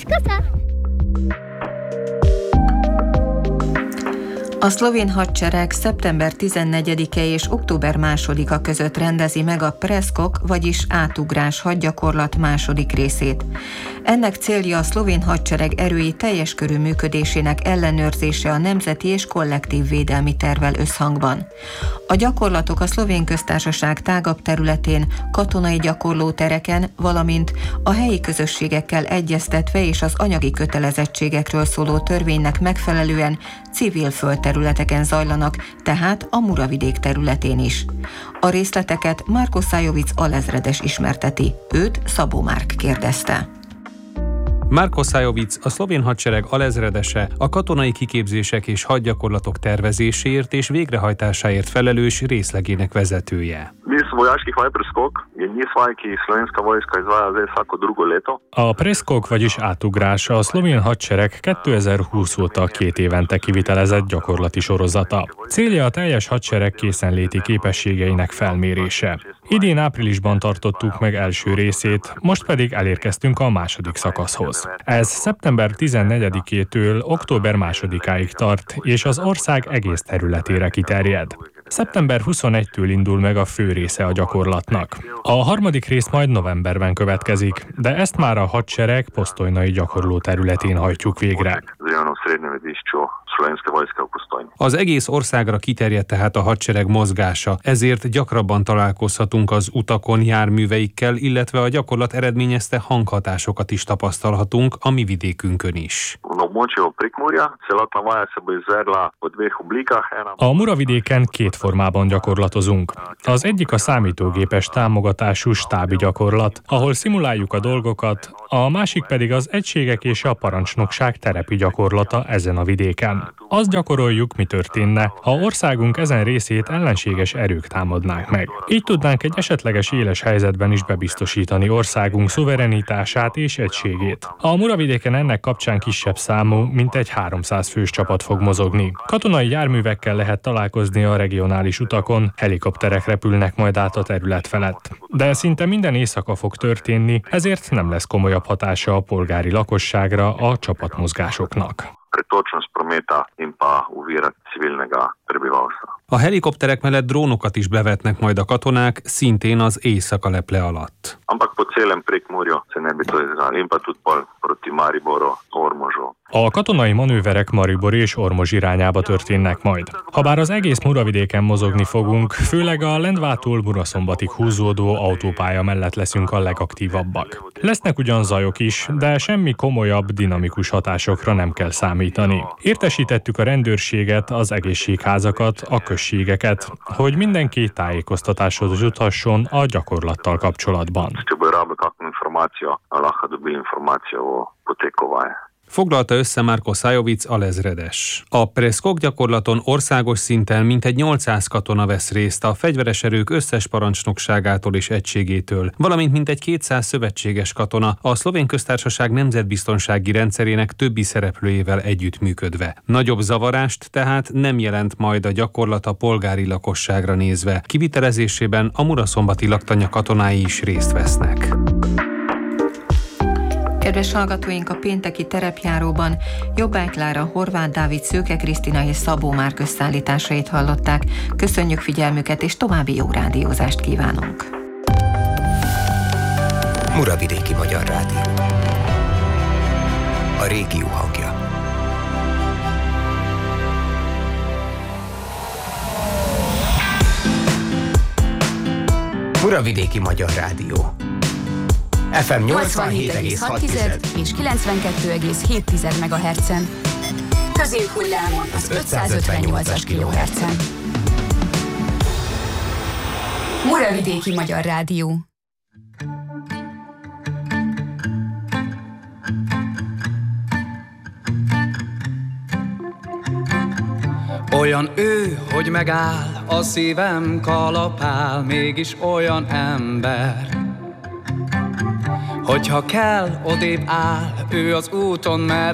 ça. A szlovén hadsereg szeptember 14-e és október 2-a között rendezi meg a preskok, vagyis átugrás hadgyakorlat második részét. Ennek célja a szlovén hadsereg erői teljes körű működésének ellenőrzése a nemzeti és kollektív védelmi tervvel összhangban. A gyakorlatok a Szlovén Köztársaság tágabb területén, katonai gyakorlótereken, valamint a helyi közösségekkel egyeztetve és az anyagi kötelezettségekről szóló törvénynek megfelelően civil földterületeken zajlanak, tehát a Muravidék területén is. A részleteket Marko Sajovic alezredes ismerteti. Őt Szabó Márk kérdezte. Marko Sajovic, a szlovén hadsereg alezredese, a katonai kiképzések és hadgyakorlatok tervezéséért és végrehajtásáért felelős részlegének vezetője. A preskok, vagyis átugrás a szlovén hadsereg 2020 óta 2 évente kivitelezett gyakorlati sorozata. Célja a teljes hadsereg készenléti képességeinek felmérése. Idén áprilisban tartottuk meg első részét, most pedig elérkeztünk a második szakaszhoz. Ez szeptember 14-től október 2-áig tart, és az ország egész területére kiterjed. Szeptember 21-től indul meg a fő része a gyakorlatnak. A harmadik rész majd novemberben következik, de ezt már a hadsereg posztojnai gyakorló területén hajtjuk végre. Az egész országra kiterjedt tehát a hadsereg mozgása, ezért gyakrabban találkozhatunk az utakon járműveikkel, illetve a gyakorlat eredményezte hanghatásokat is tapasztalhatunk a mi vidékünkön is. A Muravidéken 2 formában gyakorlatozunk. Az egyik a számítógépes támogatású stábi gyakorlat, ahol szimuláljuk a dolgokat, a másik pedig az egységek és a parancsnokság terepi gyakorlata ezen a vidéken. Azt gyakoroljuk, mi történne, ha országunk ezen részét ellenséges erők támadnák meg. Így tudnánk egy esetleges éles helyzetben is bebiztosítani országunk szuverenitását és egységét. A Muravidéken ennek kapcsán kisebb számú, mintegy 300 fős csapat fog mozogni. Katonai járművekkel lehet találkozni a regionális utakon, helikopterek repülnek majd át a terület felett. De szinte minden éjszaka fog történni, ezért nem lesz komolyabb hatása a polgári lakosságra a csapatmozgásoknak. A helikopterek mellett drónokat is bevetnek majd a katonák, szintén az éjszaka leple alatt. A katonai manőverek Maribor és Ormozs irányába történnek majd. Habár az egész Muravidéken mozogni fogunk, főleg a Lendvától Muraszombatig húzódó autópálya mellett leszünk a legaktívabbak. Lesznek ugyan zajok is, de semmi komolyabb, dinamikus hatásokra nem kell számítani. Értesítettük a rendőrséget, az egészségházakat, a községeket, hogy mindenki tájékoztatáshoz juthasson a gyakorlattal kapcsolatban. Foglalta össze Marko Sajovic alezredes. A preskok gyakorlaton országos szinten mintegy 800 katona vesz részt a fegyveres erők összes parancsnokságától és egységétől, valamint mintegy 200 szövetséges katona a Szlovén Köztársaság nemzetbiztonsági rendszerének többi szereplőjével együttműködve. Nagyobb zavarást tehát nem jelent majd a gyakorlat a polgári lakosságra nézve. Kivitelezésében a muraszombati laktanya katonái is részt vesznek. Kedves hallgatóink, a pénteki terepjáróban Jobbágy Klára, Horváth Dávid, Szőke Krisztina és Szabó Márk összeállításait hallották. Köszönjük figyelmüket, és további jó rádiózást kívánunk! Muravidéki Magyar Rádió. A régió hangja. Muravidéki Magyar Rádió. FM 87,6 és 92,7 MHz-en. Középhullámon az 558-as kHz-en. Muravidéki Magyar Rádió. Olyan ő, hogy megáll, a szívem kalapál, mégis olyan ember. Hogyha kell, odébb áll, ő az úton, merre